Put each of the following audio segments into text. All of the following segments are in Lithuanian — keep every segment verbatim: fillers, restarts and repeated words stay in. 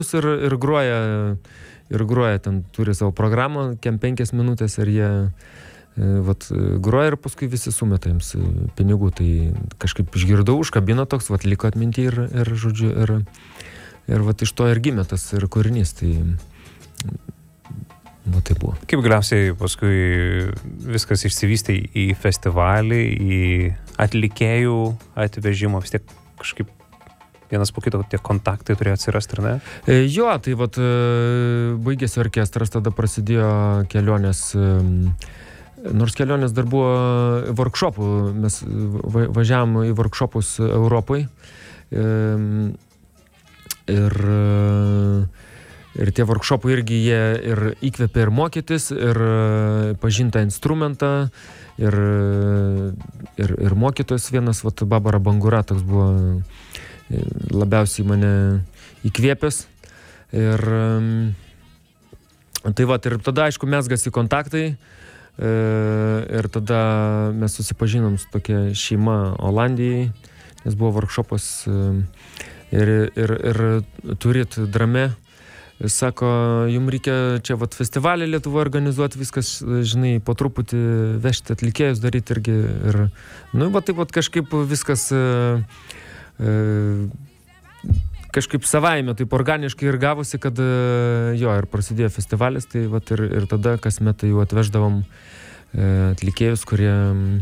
ir, ir groja, ir groja, ten turi savo programą, kem penkias minutės ir jie vat, groja ir paskui visi sumeta jiems pinigų. Tai kažkaip išgirdau, užkabino toks, vat, liko atminti ir, ir žodžiu, ir, ir vat, iš to ir gimė tas ir kūrinys. Tai, va, tai buvo. Kaip galiausiai paskui viskas išsivystė į festivalį, į atlikėjų atvežimą, vis tiek kažkaip vienas po kito tie kontaktai turėjo atsirasti, ar ne? Jo, tai vat baigėsi orkestras, tada prasidėjo kelionės, nors kelionės dar buvo workshopų, mes važiavom į workshopus Europai ir, ir tie workshopai irgi jie ir įkvėpė ir mokytis, ir pažintą instrumentą, ir, ir, ir mokytojas vienas, vat, Babara Bangura, toks buvo labiausiai mane įkvėpęs. Ir tai va, ir tada, aišku, mesgasi kontaktai. Ir tada mes susipažinom su tokia šeima Olandijai, nes buvo workshopas ir, ir, ir turit drame. Sako, jums reikia čia vat festivalį Lietuvoje organizuoti, viskas, žinai, po truputį vežti atlikėjus daryti irgi. Ir, nu, va, taip vat kažkaip viskas kažkaip savaime, taip organiškai ir gavosi, kad jo, ir prasidėjo festivalis, tai vat ir, ir tada kasmet jau atveždavom atlikėjus, kurie,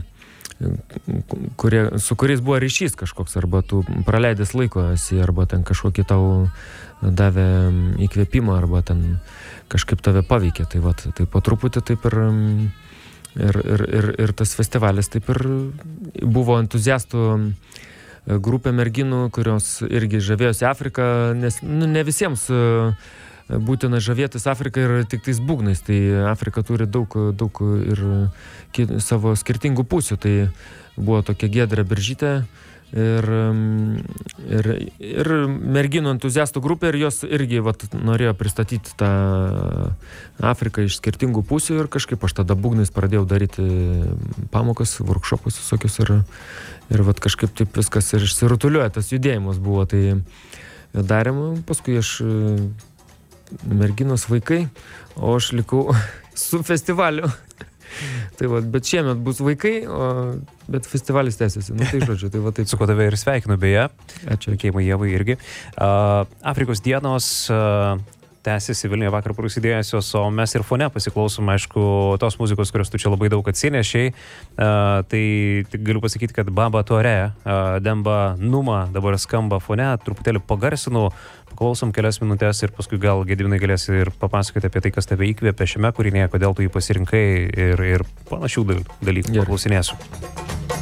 kurie, su kuriais buvo ryšys kažkoks, arba tu praleidęs laiko esi, arba ten kažkokį tau davė įkvėpimą, arba ten kažkaip tave paveikė. Tai vat, tai po truputį taip ir ir, ir, ir, ir tas festivalis taip ir buvo entuziastų grupė merginų, kurios irgi žavėjosi Afriką, nes nu, ne visiems būtina žavėtis Afriką ir tik tais būgnais, tai Afrika turi daug, daug ir savo skirtingų pusių, tai buvo tokia Giedrė Biržytė ir, ir, ir merginų entuziastų grupė ir jos irgi vat, norėjo pristatyti tą Afriką iš skirtingų pusių ir kažkaip aš tada būgnais pradėjau daryti pamokas, workshopus visokius ir Ir vat kažkaip taip viskas ir išsirutuliuoja, tas judėjimas buvo, tai darėm, paskui aš merginos vaikai, o aš likau su festivaliu. Tai vat, bet šiemet bus vaikai, o, bet festivalis tęsiasi. Nu tai žodžiu, tai va taip. Su kuo tave ir sveikinu beje. Ačiū. Linkėjimai Ievai irgi. Uh, Afrikos dienos uh, tęsiasi Vilniuje vakar prasidėjusios, o mes ir fone pasiklausom, aišku, tos muzikos, kurios tu čia labai daug atsinešiai. Uh, tai tik galiu pasakyti, kad Baba Tore, uh, Demba Numa dabar skamba fone, truputėlį pagarsinu, paklausom kelias minutės ir paskui gal Gediminai galėsi ir papasakoti apie tai, kas tave įkvėpė šiame kūrinėje, kodėl tu jį pasirinkai ir, ir panašių dalykų paklausinėsiu.